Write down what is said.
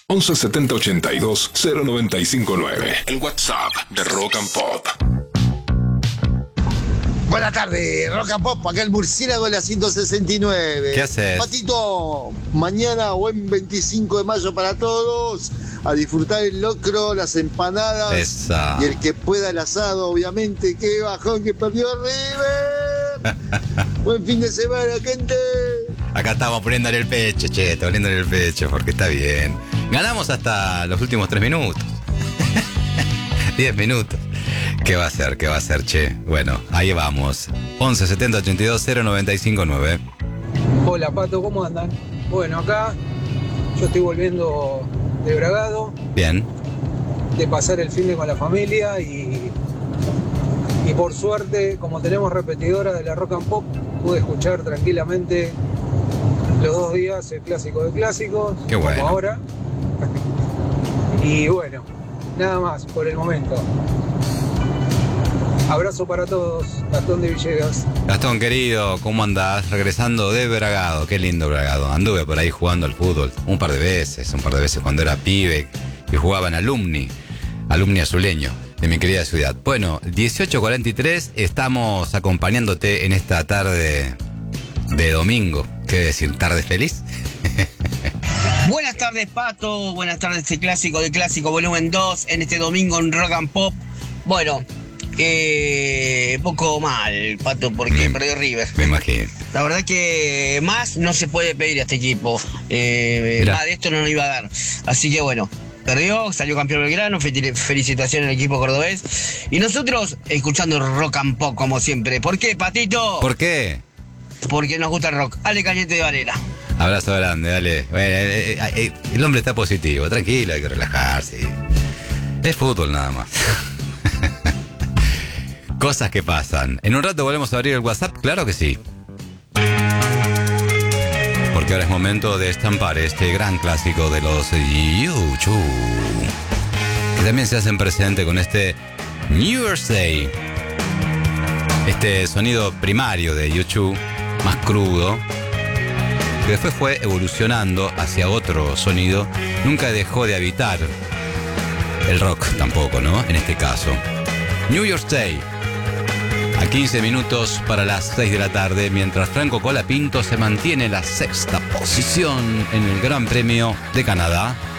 11 70 82 0959. El WhatsApp de Rock and Pop. Buenas tardes, Rock and Pop, acá el murciélago de la 169. ¿Qué haces? Patito, mañana buen 25 de mayo para todos. A disfrutar el locro, las empanadas. Esa. Y el que pueda el asado, obviamente. ¡Qué bajón que perdió River! Buen fin de semana, gente. Acá estamos poniéndole el pecho, che, poniéndole el pecho, porque está bien. Ganamos hasta los últimos 3 minutos. 10 minutos. ¿Qué va a ser? ¿Qué va a ser, che? Bueno, ahí vamos. 11 70 82 0959. Hola, Pato, ¿cómo andan? Bueno, acá yo estoy volviendo de Bragado, Bien. de pasar el fin de con la familia y por suerte, como tenemos repetidora de la Rock and Pop, pude escuchar tranquilamente los 2 días el clásico de clásicos, Qué bueno. como ahora. Y bueno, nada más por el momento. Abrazo para todos, Gastón de Villegas. Gastón, querido, ¿cómo andás? Regresando de Bragado, qué lindo Bragado. Anduve por ahí jugando al fútbol un par de veces cuando era pibe y jugaba en Alumni Azuleño, de mi querida ciudad. Bueno, 18:43, estamos acompañándote en esta tarde de domingo. ¿Qué decir? ¿Tarde feliz? Buenas tardes, Pato. Buenas tardes, este clásico de Clásico Volumen 2 en este domingo en Rock and Pop. Bueno, poco mal, Pato, porque perdió River. Me imagino. La verdad que más no se puede pedir a este equipo. Más de esto no nos iba a dar. Así que bueno, perdió, salió campeón Belgrano. Felicitaciones al equipo cordobés. Y nosotros escuchando Rock and Pop como siempre. ¿Por qué, Patito? ¿Por qué? Porque nos gusta el rock. Ale Cañete de Varela. Abrazo grande, dale. Bueno, el hombre está positivo, tranquilo, hay que relajarse. Es fútbol nada más. Cosas que pasan. En un rato volvemos a abrir el WhatsApp, claro que sí. Porque ahora es momento de estampar este gran clásico de los YouTube, que también se hacen presente con este New Year's Day. Este sonido primario de YouTube, más crudo, que después fue evolucionando hacia otro sonido. Nunca dejó de habitar el rock tampoco, ¿no? En este caso. New Year's Day. A 15 minutos para las 6 de la tarde, mientras Franco Colapinto se mantiene en la 6ª posición en el Gran Premio de Canadá.